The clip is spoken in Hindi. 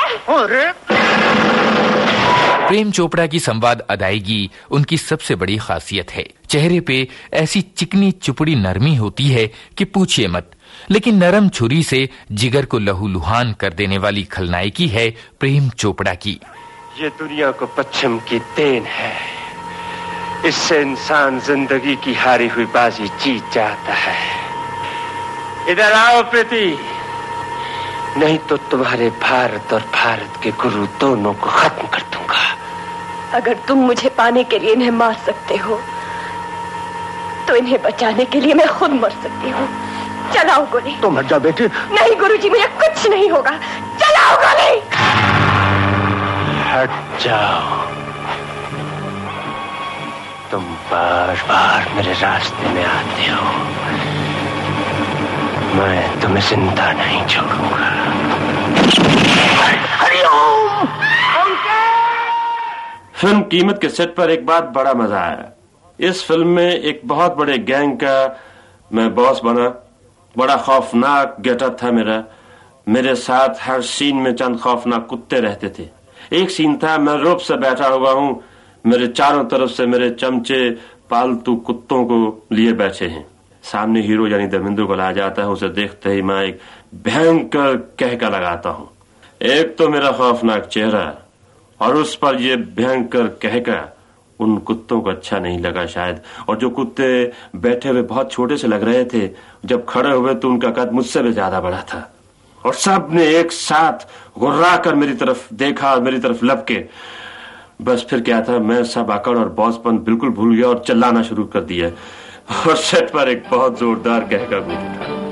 अरे प्रेम चोपड़ा की संवाद अदायगी उनकी सबसे बड़ी खासियत है। चेहरे पे ऐसी चिकनी चुपड़ी नरमी होती है कि पूछिए मत, लेकिन नरम छुरी से जिगर को लहूलुहान कर देने वाली खलनायकी है प्रेम चोपड़ा की। ये दुनिया को पश्चिम की देन है, इससे इंसान जिंदगी की हारी हुई बाजी जीत जाता है। इधर आओ प्रीति, नहीं तो तुम्हारे भारत और भारत के गुरु दोनों को खत्म कर दूंगा। अगर तुम मुझे पाने के लिए इन्हें मार सकते हो तो इन्हें बचाने के लिए मैं खुद मर सकती हूँ। चलाओ गोली। तो मर जा बेटी। नहीं गुरुजी, मुझे कुछ नहीं होगा। चलाओ गोली। हट जाओ, तुम बार बार मेरे रास्ते में आते हो, मैं तुम्हें जिंदा नहीं छोड़ूंगा। हरिओम। फिल्म कीमत के सेट पर एक बात बड़ा मजा आया। इस फिल्म में एक बहुत बड़े गैंग का मैं बॉस बना। बड़ा खौफनाक गेटअप था मेरा। मेरे साथ हर सीन में चंद खौफनाक कुत्ते रहते थे। एक सीन था, मैं रोप से बैठा हुआ हूँ, मेरे चारों तरफ से मेरे चमचे पालतू कुत्तों को लिए बैठे हैं। सामने हीरो यानी धर्मेंद्र को ला जाता है। उसे देखते ही मैं एक भयंकर कहका लगाता हूँ। एक तो मेरा खौफनाक चेहरा और उस पर यह भयंकर कहका उन कुत्तों को अच्छा नहीं लगा शायद। और जो कुत्ते बैठे हुए बहुत छोटे से लग रहे थे, जब खड़े हुए तो उनका कद मुझसे भी ज्यादा बड़ा था। और सब ने एक साथ गुर्रा कर मेरी तरफ देखा और मेरी तरफ लपके। बस फिर क्या था, मैं सब आकड़ और बॉसपन बिल्कुल भूल गया और चिल्लाना शुरू कर दिया। और सेट पर एक बहुत जोरदार कहका गूंज उठा।